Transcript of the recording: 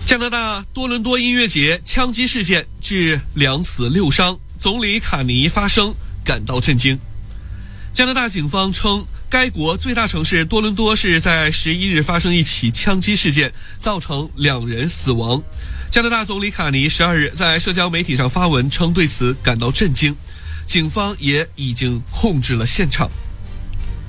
加拿大多伦多音乐节枪击事件致2死6伤，总理卡尼发声感到震惊。加拿大警方称，该国最大城市多伦多市在11日发生一起枪击事件，造成2人死亡。加拿大总理卡尼12日在社交媒体上发文称对此感到震惊，警方也已经控制了现场。